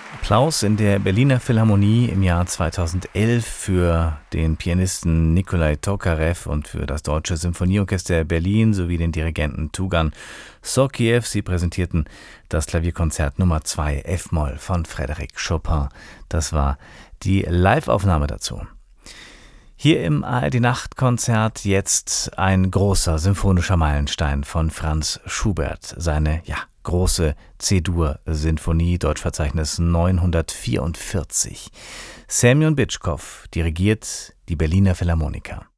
Applaus in der Berliner Philharmonie im Jahr 2011 für den Pianisten Nikolai Tokarev und für das Deutsche Symphonieorchester Berlin sowie den Dirigenten Tugan Sokhiev. Sie präsentierten das Klavierkonzert Nummer 2 F-Moll von Frédéric Chopin. Das war die Live-Aufnahme dazu. Hier im ARD-Nachtkonzert jetzt ein großer symphonischer Meilenstein von Franz Schubert. Seine, große C-Dur-Sinfonie, Deutschverzeichnis 944. Semjon Bitschkow dirigiert die Berliner Philharmoniker.